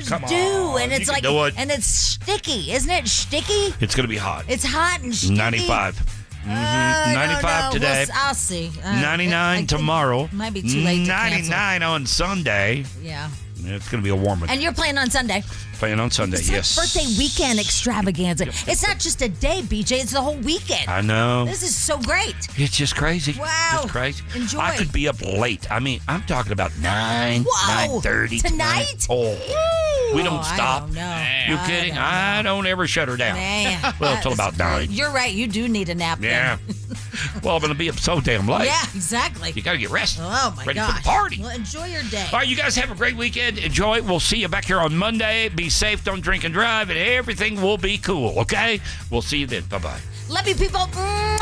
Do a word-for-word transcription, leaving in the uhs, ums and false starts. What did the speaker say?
sometimes Come do, on, and it's you like, can do it. and it's sticky, isn't it? Sticky. It's going to be hot. It's hot and sticky. ninety-five. Mm-hmm. Uh, ninety-five no, no. today. We'll, I'll see. Uh, ninety-nine it, tomorrow. It might be too late to ninety-nine cancel. on Sunday. Yeah. It's going to be a warm one. And you're playing on Sunday. Playing on Sunday, It's yes. like birthday weekend extravaganza. It's not just a day, B J. It's the whole weekend. I know. This is so great. It's just crazy. Wow. It's crazy. Enjoy. I could be up late. I mean, I'm talking about nine, Whoa. nine thirty Tonight? Oh, we don't Oh, I stop. don't know. You I kidding? don't I don't ever shut her down. Man. Well, that till is about great. nine. You're right. You do need a nap. Yeah. Then. Well, I'm going to be up so damn late. Yeah, exactly. You got to get rested. Oh, my Ready gosh. for the party. Well, enjoy your day. All right, you guys have a great weekend. Enjoy. We'll see you back here on Monday. Be safe. Don't drink and drive, and everything will be cool, okay? We'll see you then. Bye-bye. Love you, people. Mwah.